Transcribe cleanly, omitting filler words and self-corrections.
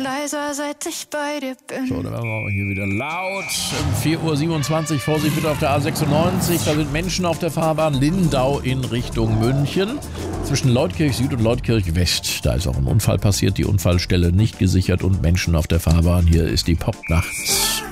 leiser, seit ich bei dir bin. So, dann werden wir hier wieder laut. 4:27 Uhr, Vorsicht bitte auf der A96. Da sind Menschen auf der Fahrbahn Lindau in Richtung München. Zwischen Leutkirch Süd und Leutkirch West. Da ist auch ein Unfall passiert, die Unfallstelle nicht gesichert und Menschen auf der Fahrbahn. Hier ist die Popnacht.